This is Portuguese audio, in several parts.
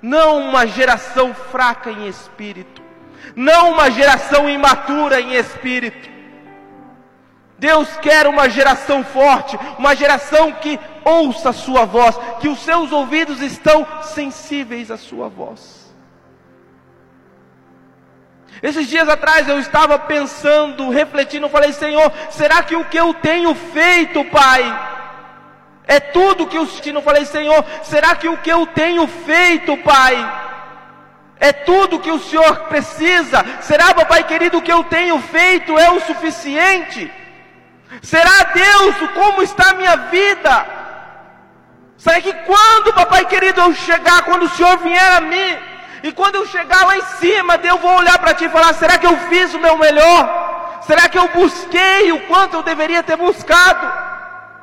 não uma geração fraca em espírito, não uma geração imatura em espírito. Deus quer uma geração forte, uma geração que ouça a sua voz, que os seus ouvidos estão sensíveis à sua voz. Esses dias atrás eu estava pensando, refletindo, eu falei: Senhor, será que o que eu tenho feito, Pai, é tudo que eu eu falei: Senhor, será que o que eu tenho feito, Pai, é tudo que o Senhor precisa? Será, Papai querido, o que eu tenho feito é o suficiente? Será, Deus, como está a minha vida? Será que quando, Papai querido, eu chegar, quando o Senhor vier a mim, e quando eu chegar lá em cima, eu vou olhar para Ti e falar: será que eu fiz o meu melhor? Será que eu busquei o quanto eu deveria ter buscado?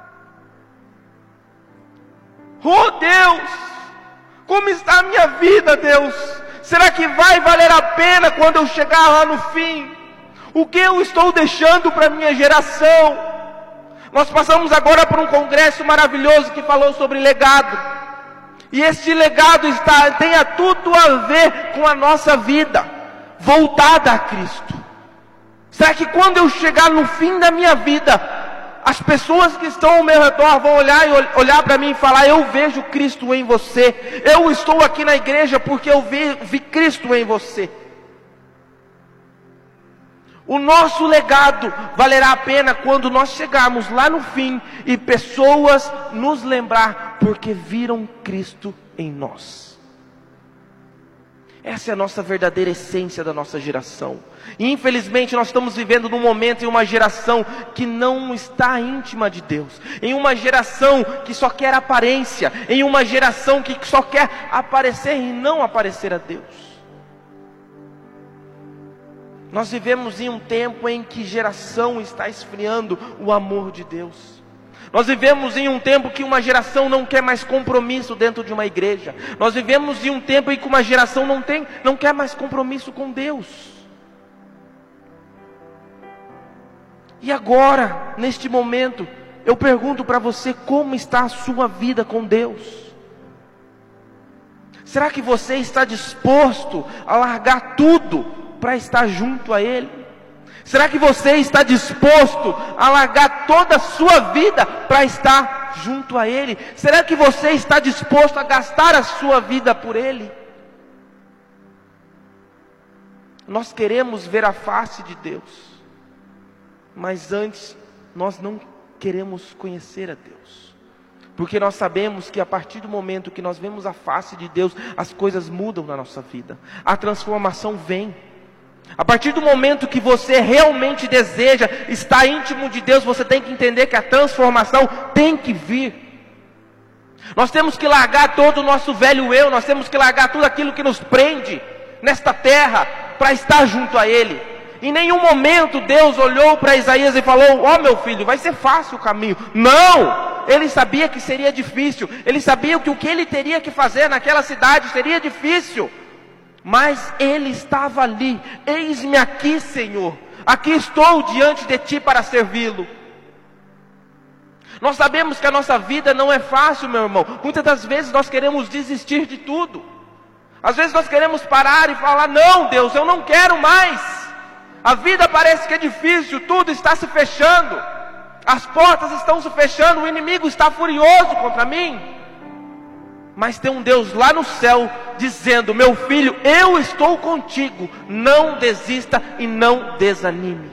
Oh Deus, como está a minha vida, Deus? Será que vai valer a pena quando eu chegar lá no fim? O que eu estou deixando para a minha geração? Nós passamos agora por um congresso maravilhoso que falou sobre legado. E este legado tem tudo a ver com a nossa vida, voltada a Cristo. Será que quando eu chegar no fim da minha vida, as pessoas que estão ao meu redor vão olhar para mim e falar: eu vejo Cristo em você, eu estou aqui na igreja porque eu vi Cristo em você? O nosso legado valerá a pena quando nós chegarmos lá no fim e pessoas nos lembrar porque viram Cristo em nós. Essa é a nossa verdadeira essência da nossa geração. E infelizmente nós estamos vivendo num momento, em uma geração que não está íntima de Deus, em uma geração que só quer aparência, em uma geração que só quer aparecer e não aparecer a Deus. Nós vivemos em um tempo em que geração está esfriando o amor de Deus. Nós vivemos em um tempo que uma geração não quer mais compromisso dentro de uma igreja. Nós vivemos em um tempo em que uma geração não quer mais compromisso com Deus. E agora, neste momento, eu pergunto para você: como está a sua vida com Deus? Será que você está disposto a largar tudo para estar junto a Ele? Será que você está disposto a largar toda a sua vida para estar junto a Ele? Será que você está disposto a gastar a sua vida por Ele? Nós queremos ver a face de Deus, mas antes nós não queremos conhecer a Deus, porque nós sabemos que a partir do momento que nós vemos a face de Deus, as coisas mudam na nossa vida, a transformação vem. A partir do momento que você realmente deseja estar íntimo de Deus, você tem que entender que a transformação tem que vir. Nós temos que largar todo o nosso velho eu, nós temos que largar tudo aquilo que nos prende nesta terra para estar junto a Ele. Em nenhum momento Deus olhou para Isaías e falou: ó meu filho, vai ser fácil o caminho. Não! Ele sabia que seria difícil, ele sabia que o que ele teria que fazer naquela cidade seria difícil. Mas ele estava ali: eis-me aqui, Senhor, aqui estou diante de Ti para servi-lo. Nós sabemos que a nossa vida não é fácil, meu irmão. Muitas das vezes nós queremos desistir de tudo. Às vezes nós queremos parar e falar: não, Deus, eu não quero mais. A vida parece que é difícil, tudo está se fechando, as portas estão se fechando, o inimigo está furioso contra mim. Mas tem um Deus lá no céu dizendo: meu filho, eu estou contigo, não desista e não desanime.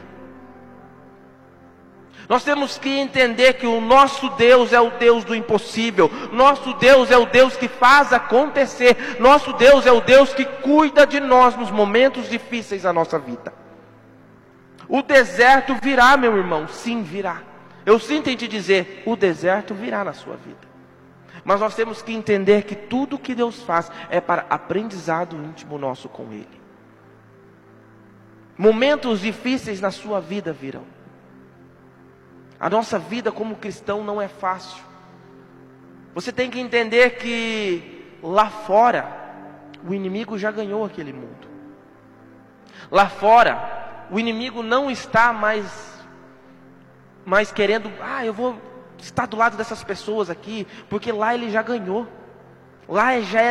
Nós temos que entender que o nosso Deus é o Deus do impossível, nosso Deus é o Deus que faz acontecer, nosso Deus é o Deus que cuida de nós nos momentos difíceis da nossa vida. O deserto virá, meu irmão, sim, virá. Eu sinto em te dizer, o deserto virá na sua vida. Mas nós temos que entender que tudo que Deus faz é para aprendizado íntimo nosso com Ele. Momentos difíceis na sua vida virão. A nossa vida como cristão não é fácil. Você tem que entender que lá fora, o inimigo já ganhou aquele mundo. Lá fora, o inimigo não está mais querendo, eu vou estar do lado dessas pessoas aqui, porque lá ele já ganhou. Lá já é